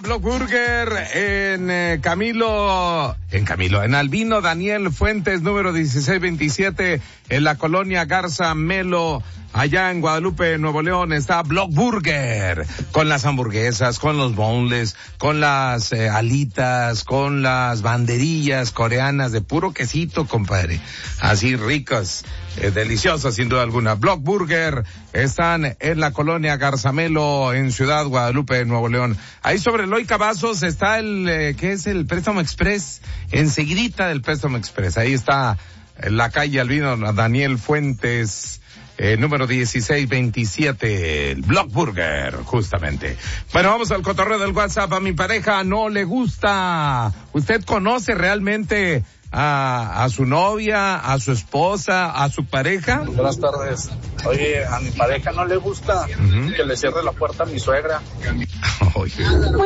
Block Burger en Albino Daniel Fuentes, número 1627, en la colonia Garza Melo, allá en Guadalupe, Nuevo León, está Block Burger, con las hamburguesas, con los boneless, con las alitas, con las banderillas coreanas de puro quesito, compadre, así ricas, deliciosas sin duda alguna. Block Burger están en la colonia Garzamelo, en Ciudad Guadalupe, Nuevo León. Ahí sobre Eloy Cavazos está ¿qué es el Préstamo Express? Enseguidita del Préstamo Express. Ahí está la calle Albino Daniel Fuentes, número 1627, el Block Burger, justamente. Bueno, vamos al cotorreo del WhatsApp. A mi pareja no le gusta. ¿Usted conoce realmente a su novia, a su esposa, a su pareja? Buenas tardes. Oye, a mi pareja no le gusta que le cierre la puerta a mi suegra. Oye.